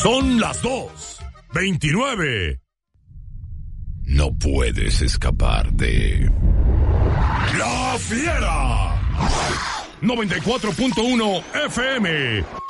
Son las 2:29. No puedes escapar de La Fiera. 94.1 FM.